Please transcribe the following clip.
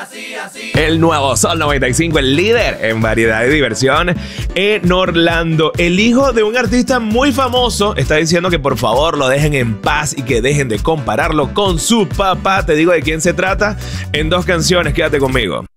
El nuevo Sol 95, el líder en variedad y diversión en Orlando. El hijo de un artista muy famoso está diciendo que por favor lo dejen en paz y que dejen de compararlo con su papá. Te digo de quién se trata en 2 canciones. Quédate conmigo.